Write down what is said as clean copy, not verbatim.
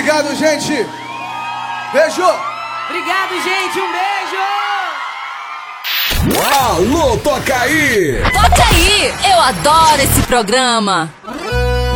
Obrigado, gente. Beijo. Obrigado, gente. Um beijo. Alô, toca aí. Toca aí. Eu adoro esse programa.